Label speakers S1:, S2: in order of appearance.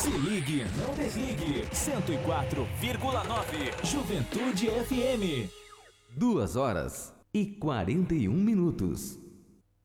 S1: Se ligue, não desligue. 104,9 Juventude FM.
S2: 2 horas e 41 minutos.